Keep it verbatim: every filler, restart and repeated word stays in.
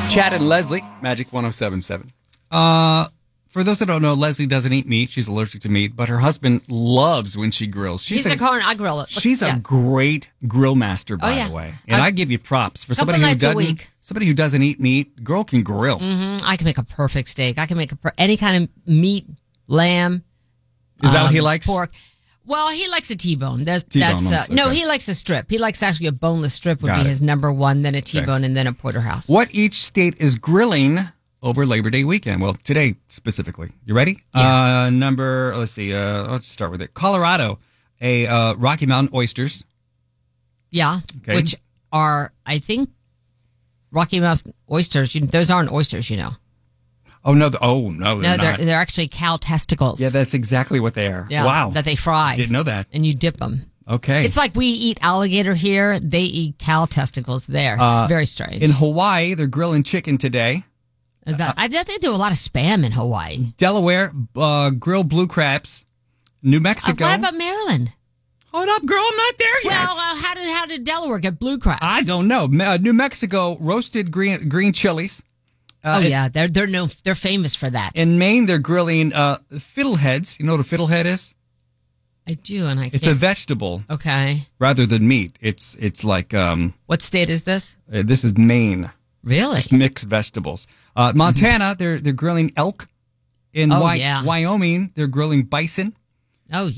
Chad and Leslie, Magic one oh seven point seven. Uh, for those that don't know, Leslie doesn't eat meat. She's allergic to meat, but her husband loves when she grills. She's He's a, a corn. I grill it. She's yeah. a great grill master, by oh, yeah. the way. And I, I give you props for couple somebody who nights a doesn't. week. Somebody who doesn't eat meat. Girl can grill. Mm-hmm. I can make a perfect steak. I can make a per- any kind of meat, lamb. Is that um, what he likes? Pork. Well, he likes a T-bone. That's, T-bone, that's uh, no, okay. he likes a strip. He likes actually a boneless strip would Got be it. his number one, then a T-bone, Okay. and then a porterhouse. What each state is grilling over Labor Day weekend? Well, today specifically. You ready? Yeah. Uh, number, let's see, uh, let's start with it. Colorado, a uh, Rocky Mountain oysters. Yeah, Okay. which are, I think, Rocky Mountain oysters. You, those aren't oysters, you know. Oh, no. The, oh, no, they're No, they're, not. they're actually cow testicles. Yeah, that's exactly what they are. Yeah, Wow. that they fry. Didn't know that. And you dip them. Okay. It's like we eat alligator here. They eat cow testicles there. It's Uh, very strange. In Hawaii, they're grilling chicken today. Is that- I bet they do a lot of spam in Hawaii. Delaware, uh, grill blue crabs. New Uh, Mexico. what about Maryland? Hold up, girl. I'm not there yet. Well, uh, how did how did Delaware get blue crabs? I don't know. Me- uh, New Mexico, roasted green green chilies. Uh, oh in- yeah, they're they're no they're famous for that. In Maine, they're grilling uh, fiddleheads. You know what a fiddlehead is? I do, and I can't. It's a vegetable okay. rather than meat. It's it's like um, What state is this? uh, this is Maine. Really? It's mixed vegetables. Uh, Montana, they're they're grilling elk. In Oh, Wy- yeah. Wyoming, they're grilling bison. Oh